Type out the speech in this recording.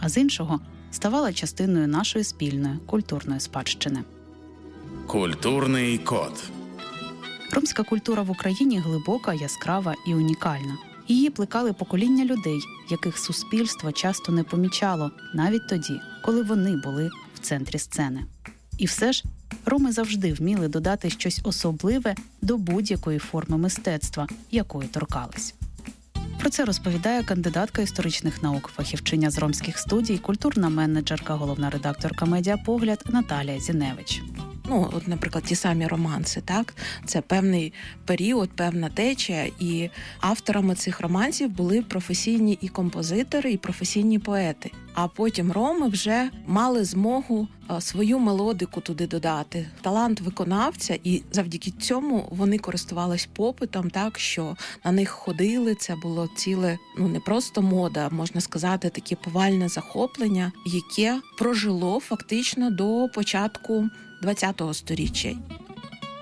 а з іншого ставала частиною нашої спільної культурної спадщини. Культурний код. Ромська культура в Україні глибока, яскрава і унікальна. Її плекали покоління людей, яких суспільство часто не помічало, навіть тоді, коли вони були в центрі сцени. І все ж, роми завжди вміли додати щось особливе до будь-якої форми мистецтва, якої торкались. Про це розповідає кандидатка історичних наук, фахівчиня з ромських студій, культурна менеджерка, головна редакторка «Медіапогляд» Наталія Зіневич. Наприклад, ті самі романси, так? Це певний період, певна течія, і авторами цих романсів були професійні і композитори, і професійні поети. А потім роми вже мали змогу свою мелодику туди додати, талант виконавця, і завдяки цьому вони користувались попитом, так, що на них ходили, це було ціле, не просто мода, можна сказати, таке повальне захоплення, яке прожило фактично до початку ХХ сторіччя.